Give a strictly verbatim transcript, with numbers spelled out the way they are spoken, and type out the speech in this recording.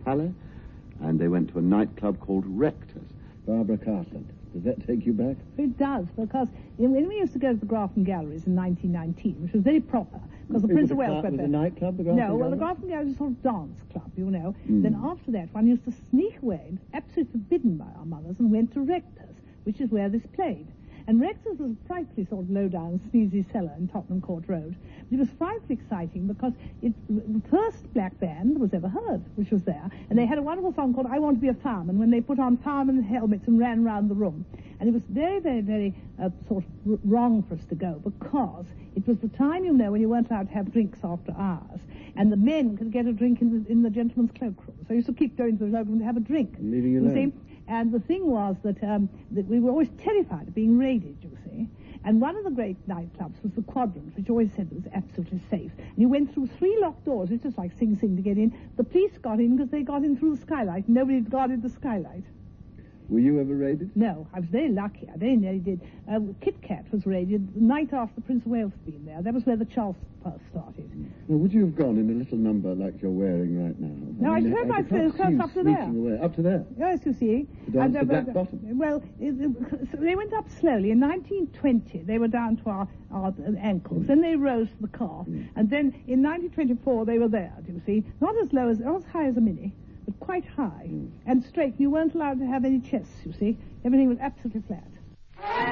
Calais, and they went to a nightclub called Rector's. Barbara Cartland. Does that take you back? It does, because when we used to go to the Grafton Galleries in nineteen nineteen, which was very proper, because the It Prince was of a Wales cl- went was there. a nightclub, the Grafton No, well, the Galleries? Grafton Galleries was a sort of dance club, you know. Mm. Then after that, one used to sneak away, absolutely forbidden by our mothers, and went to Rector's, which is where this played. And Rector's was a frightfully sort of low-down, sneezy cellar in Tottenham Court Road. But it was frightfully exciting because it, the first black band that was ever heard, which was there. And they had a wonderful song called I Want to Be a Fireman, when they put on fireman helmets and ran round the room. And it was very, very, very uh, sort of r- wrong for us to go, because it was the time, you know, when you weren't allowed to have drinks after hours. And the men could get a drink in the, in the gentleman's cloakroom. So you used to keep going to the cloakroom to have a drink. And leaving you You alone. see? And the thing was that, um, that we were always terrified of being raided, you see. And one of the great nightclubs was the Quadrant, which always said it was absolutely safe. And you went through three locked doors. It was just like Sing Sing to get in. The police got in because they got in through the skylight. Nobody guarded the skylight. Were you ever raided? No, I was very lucky. I very nearly did. Uh, Kit Kat was raided the night after the Prince of Wales had been there. That was where the Charleston first started. Now, would you have gone in a little number like you're wearing right now? No, I mean, turned my can't clothes see you up to there. sneaking away. Up to there? Yes, you see. To dance uh, the black but, bottom. Well, it, it, so they went up slowly. In nineteen twenty, they were down to our, our ankles. Mm. Then they rose to the calf. Mm. And then in nineteen twenty-four, they were there, do you see? Not as low as, not as high as a mini, but quite high. Mm. And straight. You weren't allowed to have any chests, you see. Everything was absolutely flat.